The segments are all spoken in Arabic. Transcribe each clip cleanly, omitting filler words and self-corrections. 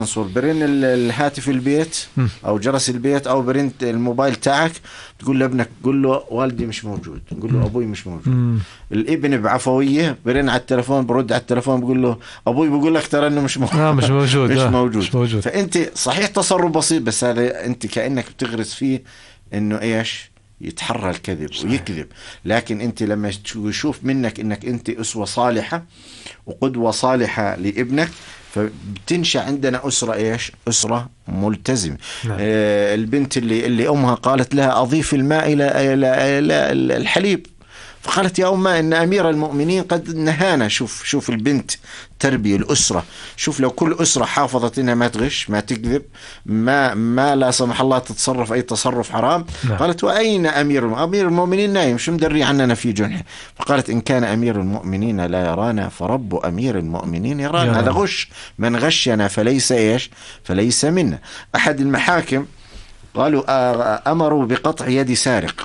منصور برن الهاتف البيت او جرس البيت او برن الموبايل تاعك، تقول لابنك قول له والدي مش موجود، قول له ابوي مش موجود. الابن بعفويه برن على التلفون، برد على التلفون بقول له ابوي بقول لك ترى انه مش موجود. مش موجود. مش موجود. فانت صحيح تصرف بسيط، بس هذا انت كانك بتغرس فيه انه ايش يتحرى الكذب ويكذب. لكن انت لما يشوف منك انك انت اسوه صالحه وقدوه صالحه لابنك، فبتنشأ عندنا أسرة إيش؟ أسرة ملتزمة. البنت اللي أمها قالت لها أضيف الماء إلى الحليب، فقالت يا أمه إن أمير المؤمنين قد نهانا. شوف البنت تربية الأسرة. شوف لو كل أسرة حافظت إنها ما تغش، ما تكذب، ما لا سمح الله تتصرف أي تصرف حرام. قالت وأين أمير المؤمنين نايم، شو مدري عننا في جنح. فقالت إن كان أمير المؤمنين لا يرانا فرب أمير المؤمنين يرانا. هذا غش، من غشنا فليس إيش؟ فليس منا. أحد المحاكم قالوا أمروا بقطع يد سارق،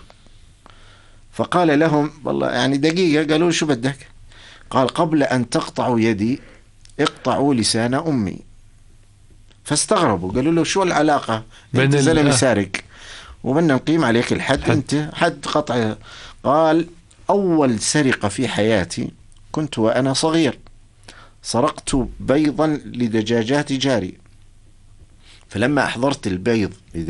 فقال لهم والله يعني دقيقة، قالوا شو بدك؟ قال قبل أن تقطعوا يدي اقطعوا لسان أمي. فاستغربوا، قالوا له شو العلاقة؟ أنت زلمة سارق ومن نقيم عليك الحد، أنت حد قطع. قال أول سرقة في حياتي كنت وأنا صغير، سرقت بيضا لدجاجات جاري، فلما أحضرت البيض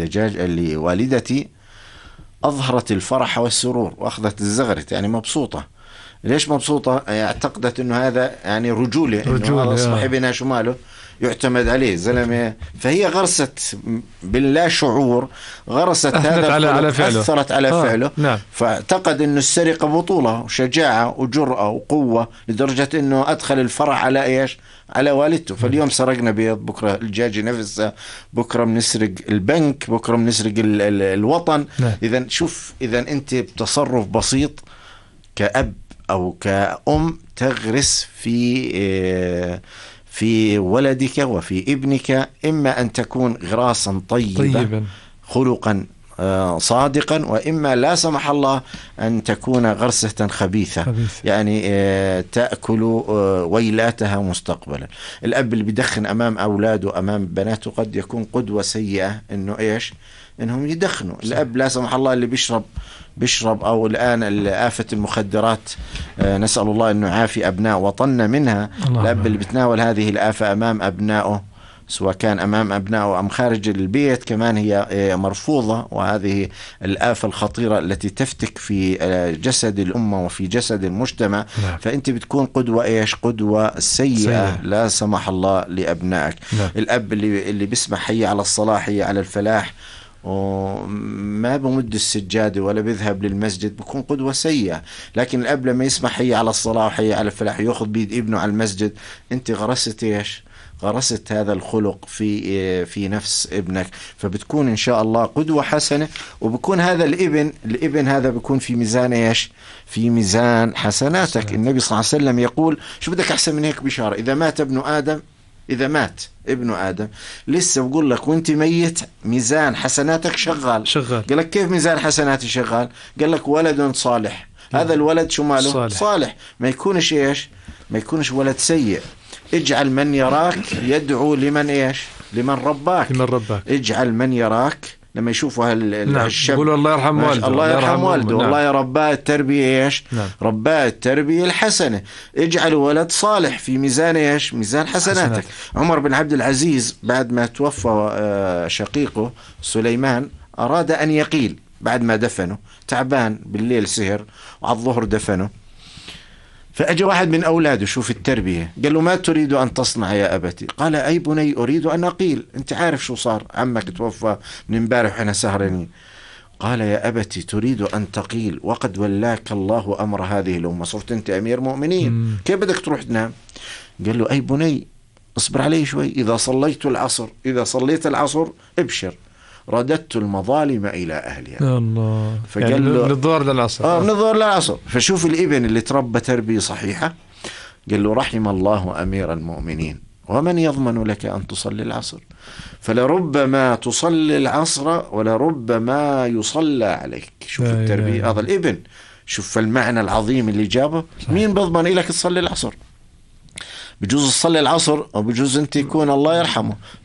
لوالدتي أظهرت الفرح والسرور وأخذت الزغرت، يعني مبسوطة. ليش مبسوطة؟ اعتقدت أنه هذا يعني رجولة، إنه هذا صاحبنا شماله يعتمد عليه زلمة. فهي غرست باللا شعور، غرست هذا على فعله، أثرت على فعله. نعم. فاعتقد أنه السرقة بطولة وشجاعة وجرأة وقوة، لدرجة أنه أدخل الفرح على إيش؟ على والدته. فاليوم سرقنا بيض، بكرة الدجاجة نفسها، بكرة بنسرق البنك، بكرة بنسرق الوطن. إذن شوف، إذن أنت بتصرف بسيط كأب أو كأم تغرس في ولدك وفي ابنك، إما أن تكون غراسا طيبا خلقا صادقا، وإما لا سمح الله أن تكون غرسة خبيثة. يعني تأكل ويلاتها مستقبلا. الأب اللي بيدخن أمام أولاده أمام بناته قد يكون قدوة سيئة، إنه إيش؟ إنهم يدخنوا. الأب لا سمح الله اللي بيشرب أو الآن آفة المخدرات، نسأل الله أنه يعافي أبناء وطننا منها. الأب اللي بتناول هذه الآفة أمام أبنائه، سواء كان أمام أبنائه أم خارج البيت كمان، هي مرفوضة. وهذه الآفة الخطيرة التي تفتك في جسد الأمة وفي جسد المجتمع. فأنت بتكون قدوة إيش؟ قدوة سيئة لا سمح الله لأبنائك. الأب اللي بيسمع حي على الصلاة حي على الفلاح وما بمد السجادة ولا بيذهب للمسجد، بكون قدوة سيئة. لكن الأب لما يسمع حي على الصلاة وحي على الفلاح يأخذ بيد ابنه على المسجد، أنت غرست إيش؟ غرست هذا الخلق في نفس ابنك، فبتكون إن شاء الله قدوة حسنة. وبكون هذا الابن هذا بيكون في ميزان إيش؟ في ميزان حسناتك. النبي صلى الله عليه وسلم يقول شو بدك أحسن من هيك بشارة؟ إذا مات ابن آدم لسه بقول لك وانت ميت ميزان حسناتك شغال. قال لك كيف ميزان حسناتي شغال؟ قال لك ولد صالح. هذا الولد شو ماله؟ صالح. ما يكونش إيش؟ ما يكونش ولد سيء. اجعل من يراك يدعو لمن إيش؟ لمن رباك. اجعل من يراك لما يشوفوا الشاب يقولوا الله يرحم والده، الله يرحم والده، والله يا رباه التربية إيش؟ رباه التربية الحسنة. اجعلوا ولد صالح في ميزان إيش؟ ميزان حسناتك. عمر بن عبد العزيز بعد ما توفى شقيقه سليمان أراد أن يقيل بعد ما دفنه، تعبان بالليل سهر وعلى الظهر دفنه. فأجى واحد من أولاده، شوف التربية، قال له ما تريد أن تصنع يا أبتي؟ قال أي بني أريد أن أقيل، أنت عارف شو صار، عمك توفى من امبارح وإحنا سهرانين. قال يا أبتي تريد أن تقيل وقد ولاك الله أمر هذه الأمة، صرت أنت أمير مؤمنين، كيف بدك تروح تنام؟ قال له أي بني اصبر علي شوي، إذا صليت العصر ابشر، رددت المظالم إلى أهلها. الله. فقال يعني له نظر للعصر. نظر للعصر. فشوف الابن اللي تربى تربية صحيحة، قال له رحم الله أمير المؤمنين، ومن يضمن لك أن تصلي العصر؟ فلربما تصلي العصر ولربما يصلى عليك. شوف التربية. هذا الابن، شوف المعنى العظيم اللي جابه. مين بضمن لك تصلي العصر؟ بجوز تصلي العصر، أو بجوز أنت يكون الله يرحمه